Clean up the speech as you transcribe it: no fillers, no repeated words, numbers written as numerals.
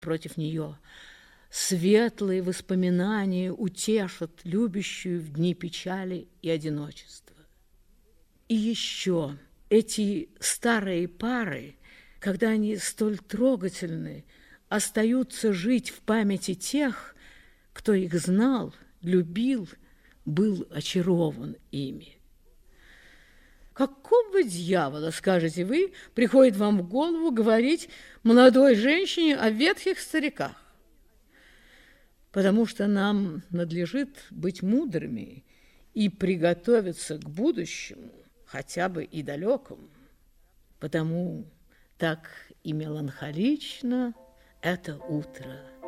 против нее. Светлые воспоминания утешат любящую в дни печали и одиночества. И еще эти старые пары, когда они столь трогательны, остаются жить в памяти тех, кто их знал, любил, был очарован ими. Какого дьявола, скажете вы, приходит вам в голову говорить молодой женщине о ветхих стариках? Потому что нам надлежит быть мудрыми и приготовиться к будущему, хотя бы и далекому. Потому так и меланхолично это утро.